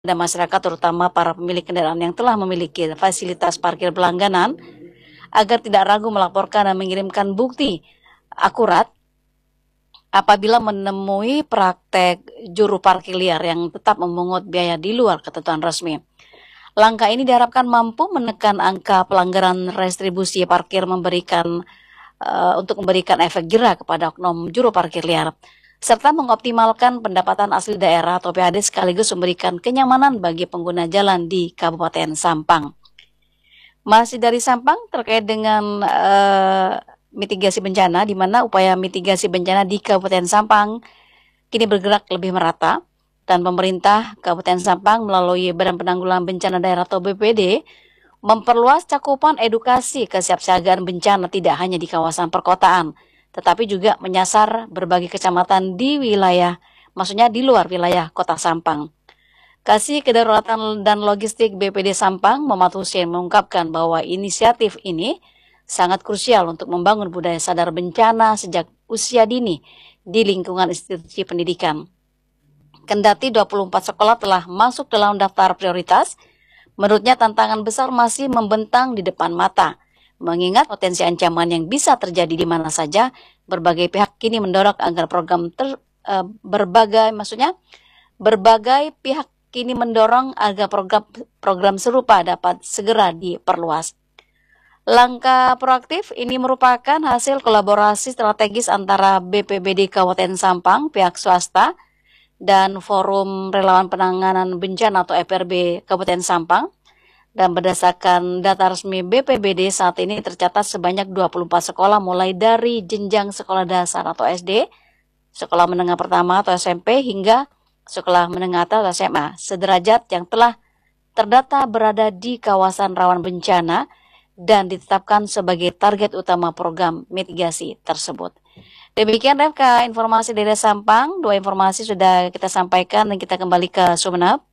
dan masyarakat terutama para pemilik kendaraan yang telah memiliki fasilitas parkir berlangganan agar tidak ragu melaporkan dan mengirimkan bukti akurat apabila menemui praktek juru parkir liar yang tetap memungut biaya di luar ketentuan resmi. Langkah ini diharapkan mampu menekan angka pelanggaran restribusi parkir untuk memberikan efek jera kepada oknum juru parkir liar, serta mengoptimalkan pendapatan asli daerah atau PAD sekaligus memberikan kenyamanan bagi pengguna jalan di Kabupaten Sampang. Masih dari Sampang terkait dengan mitigasi bencana, di mana upaya mitigasi bencana di Kabupaten Sampang kini bergerak lebih merata, dan pemerintah Kabupaten Sampang melalui Badan Penanggulangan Bencana Daerah atau BPD memperluas cakupan edukasi kesiapsiagaan bencana tidak hanya di kawasan perkotaan, tetapi juga menyasar berbagai kecamatan di wilayah, maksudnya di luar wilayah Kota Sampang. Kasih Kedaruratan dan Logistik BPD Sampang Muhammad Hussein mengungkapkan bahwa inisiatif ini sangat krusial untuk membangun budaya sadar bencana sejak usia dini di lingkungan institusi pendidikan. Kendati 24 sekolah telah masuk dalam daftar prioritas, menurutnya tantangan besar masih membentang di depan mata. Mengingat potensi ancaman yang bisa terjadi di mana saja, berbagai pihak kini mendorong agar berbagai pihak kini mendorong agar program serupa dapat segera diperluas. Langkah proaktif ini merupakan hasil kolaborasi strategis antara BPBD Kabupaten Sampang, pihak swasta, dan Forum Relawan Penanganan Bencana atau FRB Kabupaten Sampang. Dan berdasarkan data resmi BPBD saat ini tercatat sebanyak 24 sekolah mulai dari jenjang sekolah dasar atau SD, sekolah menengah pertama atau SMP, hingga sekolah menengah atau SMA sederajat yang telah terdata berada di kawasan rawan bencana dan ditetapkan sebagai target utama program mitigasi tersebut. Demikian Refka, informasi dari Sampang. Dua informasi sudah kita sampaikan dan kita kembali ke Sumeneb.